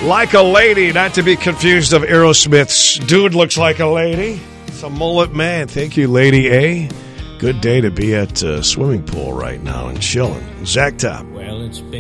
Like a Lady, not to be confused of Aerosmith's Dude Looks Like a Lady. It's a mullet man. Thank you, Lady A. Good day to be at a swimming pool right now and chilling. Zach Top. Well, it's been